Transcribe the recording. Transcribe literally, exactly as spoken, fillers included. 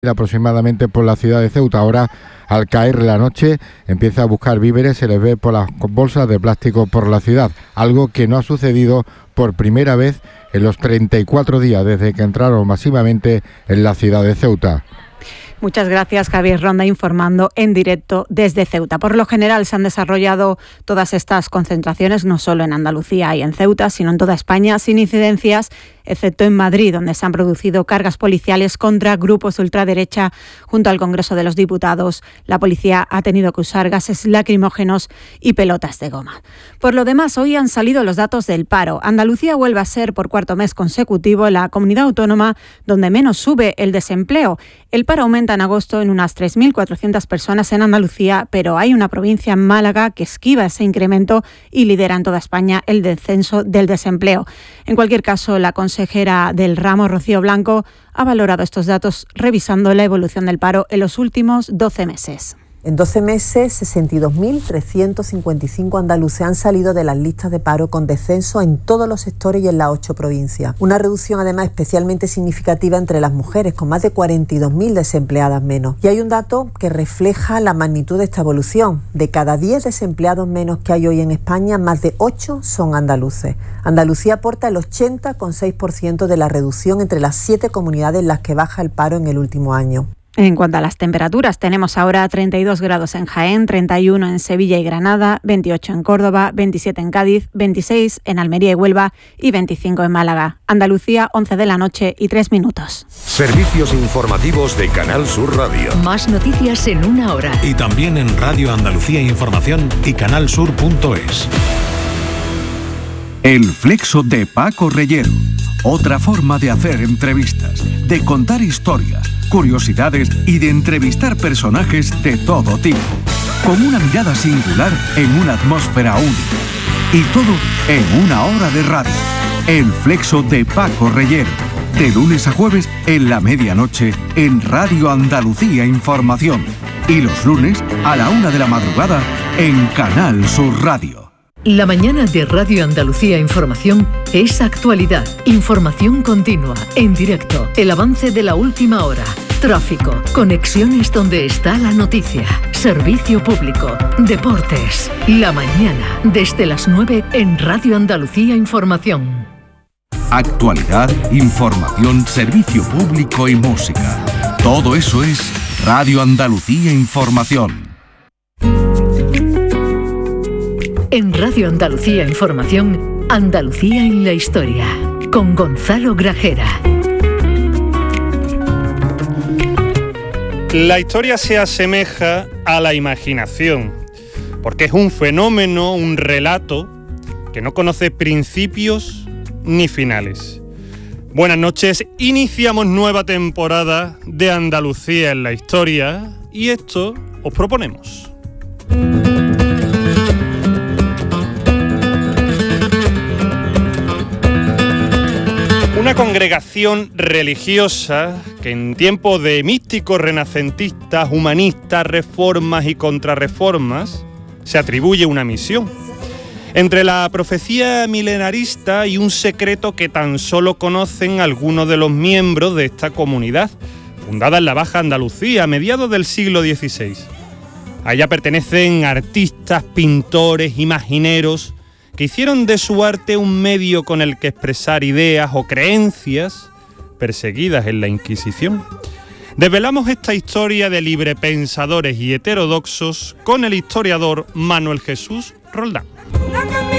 aproximadamente por la ciudad de Ceuta. Ahora, al caer la noche, empieza a buscar víveres, se les ve por las bolsas de plástico por la ciudad, algo que no ha sucedido por primera vez en los treinta y cuatro días desde que entraron masivamente en la ciudad de Ceuta. Muchas gracias, Javier Ronda, informando en directo desde Ceuta. Por lo general se han desarrollado todas estas concentraciones no solo en Andalucía y en Ceuta, sino en toda España, sin incidencias, excepto en Madrid, donde se han producido cargas policiales contra grupos de ultraderecha junto al Congreso de los Diputados. La policía ha tenido que usar gases lacrimógenos y pelotas de goma. Por lo demás, hoy han salido los datos del paro. Andalucía vuelve a ser por cuarto mes consecutivo la comunidad autónoma donde menos sube el desempleo. El paro aumenta en agosto en unas tres mil cuatrocientas personas en Andalucía, pero hay una provincia, Málaga, que esquiva ese incremento y lidera en toda España el descenso del desempleo. En cualquier caso, la consejera del ramo, Rocío Blanco, ha valorado estos datos revisando la evolución del paro en los últimos doce meses. En doce meses, sesenta y dos mil trescientos cincuenta y cinco andaluces han salido de las listas de paro con descenso en todos los sectores y en las ocho provincias. Una reducción además especialmente significativa entre las mujeres, con más de cuarenta y dos mil desempleadas menos. Y hay un dato que refleja la magnitud de esta evolución. De cada diez desempleados menos que hay hoy en España, más de ocho son andaluces. Andalucía aporta el ochenta coma seis por ciento de la reducción entre las siete comunidades en las que baja el paro en el último año. En cuanto a las temperaturas, tenemos ahora treinta y dos grados en Jaén, treinta y uno en Sevilla y Granada, veintiocho en Córdoba, veintisiete en Cádiz, veintiséis en Almería y Huelva y veinticinco en Málaga. Andalucía, once de la noche y tres minutos. Servicios informativos de Canal Sur Radio. Más noticias en una hora. Y también en Radio Andalucía Información y canalsur punto es. El flexo de Paco Reyero. Otra forma de hacer entrevistas, de contar historias, curiosidades y de entrevistar personajes de todo tipo, con una mirada singular en una atmósfera única. Y todo en una hora de radio. El flexo de Paco Reyero. De lunes a jueves en la medianoche en Radio Andalucía Información. Y los lunes a la una de la madrugada en Canal Sur Radio. La mañana de Radio Andalucía Información es actualidad, información continua, en directo, el avance de la última hora, tráfico, conexiones donde está la noticia, servicio público, deportes. La mañana, desde las nueve en Radio Andalucía Información. Actualidad, información, servicio público y música. Todo eso es Radio Andalucía Información. En Radio Andalucía Información, Andalucía en la historia, con Gonzalo Grajera. La historia se asemeja a la imaginación, porque es un fenómeno, un relato, que no conoce principios ni finales. Buenas noches, iniciamos nueva temporada de Andalucía en la historia, y esto os proponemos. Una congregación religiosa que en tiempos de místicos renacentistas, humanistas, reformas y contrarreformas, se atribuye una misión. Entre la profecía milenarista y un secreto que tan solo conocen algunos de los miembros de esta comunidad, fundada en la Baja Andalucía a mediados del siglo dieciséis. Allá pertenecen artistas, pintores, imagineros, que hicieron de su arte un medio con el que expresar ideas o creencias perseguidas en la Inquisición. Desvelamos esta historia de librepensadores y heterodoxos con el historiador Manuel Jesús Roldán.